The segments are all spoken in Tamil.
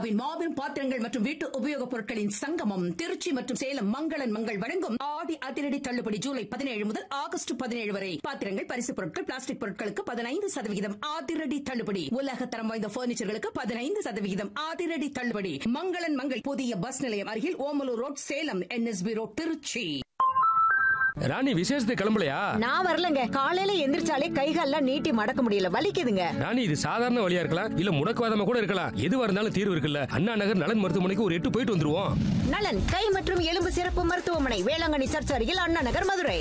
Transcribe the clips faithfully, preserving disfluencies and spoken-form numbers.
இந்தியாவின் மாபெரும் பாத்திரங்கள் மற்றும் வீட்டு உபயோகப் பொருட்களின் சங்கமம் திருச்சி மற்றும் சேலம் மங்களன் மங்கள் வழங்கும் ஆடி அதிரடி தள்ளுபடி ஜூலை பதினேழு முதல் ஆகஸ்ட் பதினேழு வரை. பாத்திரங்கள், பரிசுப் பொருட்கள், பிளாஸ்டிக் பொருட்களுக்கு பதினைந்து சதவிகிதம் அதிரடி தள்ளுபடி. உலக தரம் வாய்ந்த பர்னிச்சர்களுக்கு பதினைந்து சதவிகிதம் அதிரடி தள்ளுபடி. மங்களன் மங்கள் புதிய பஸ் நிலையம் அருகில் Omalur road Salem, NSP road Trichy. ராணி விசேஷத்துக்கு கிளம்பலையா? நான் வரலங்க. காலையில எந்திரிச்சாலே கைகால்லாம் நீட்டி மடக்க முடியல, வலிக்குதுங்க. ராணி இது சாதாரண வலியா இருக்கலாம், இல்ல முடக்குவாதமா கூட இருக்கலாம். எதுவா இருந்தாலும் தீர்வு இருக்குல்ல. அண்ணா நகர் நலன் மருத்துவமனைக்கு ஒரு எட்டு போயிட்டு வந்துருவோம். நலன் கை மற்றும் எலும்பு சிறப்பு மருத்துவமனை, வேளாங்கண்ணி சர்ச் அருகில், அண்ணா நகர், மதுரை.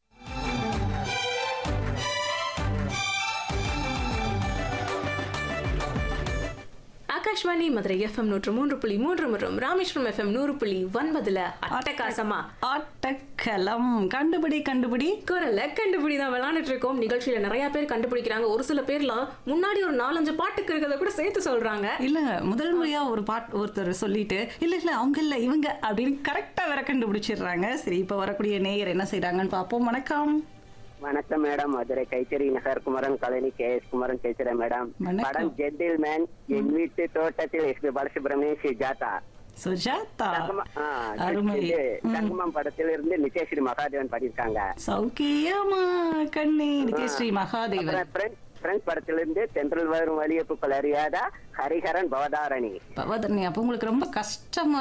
ஆகாஷ்வாணி மதுரை எஃப்எம் நூற்று மூன்று புள்ளி மூன்று மற்றும் ராமேஸ்வரம் எஃப்எம் நூறு புள்ளி ஒன்பதுல அட்டகாசமா ஆட்டக்களம் கண்டுபிடி கண்டுபிடி குரல்ல கண்டுபிடி தான் விளையாண்டுட்டு இருக்கோம். நிகழ்ச்சியில நிறைய பேர் கண்டுபிடிக்கிறாங்க. ஒரு சில பேர்லாம் முன்னாடி ஒரு நாலஞ்சு பாட்டுக்கு இருக்கிறத கூட சேர்த்து சொல்றாங்க. இல்ல முதல் முறையா ஒரு பாட்டு ஒருத்தர் சொல்லிட்டு இல்ல இல்ல அவங்க இல்ல இவங்க அப்படின்னு கரெக்டா வேற கண்டுபிடிச்சிடுறாங்க. சரி, இப்ப வரக்கூடிய நேயர் என்ன செய்யறாங்கன்னு பாப்போம். வணக்கம். வணக்கம் மேடம், மதுரை கைத்தறி நகர் Kumaran colony K S Kumaran பேசுறேன் மேடம். படம் ஜென்டில்மேன், என் வீட்டு தோட்டத்தில் எஸ் பி பாலசுப்ரமணியம் சுஜாதா. சுஜாதா தங்கமம் படத்தில் இருந்து நித்யஸ்ரீ மகாதேவன் பாடியிருக்காங்க. சௌக்கியமா கண்ணே நித்யஸ்ரீ மகாதேவன். பிரெஞ்ச் படத்திலிருந்து தென்றல் வரும் வலிய பூக்கள் அறியாதா ஹரிஹரன் பவதாரணி. பவதாரணி அப்ப உங்களுக்கு ரொம்ப கஷ்டமா